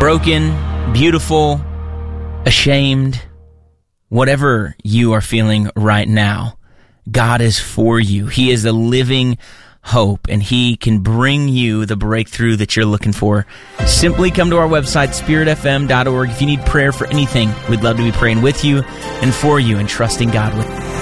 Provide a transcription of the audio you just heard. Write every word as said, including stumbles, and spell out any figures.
broken, beautiful, ashamed, whatever you are feeling right now, God is for you. He is a living hope, and He can bring you the breakthrough that you're looking for. Simply come to our website, spirit f m dot org. If you need prayer for anything, we'd love to be praying with you and for you and trusting God with you.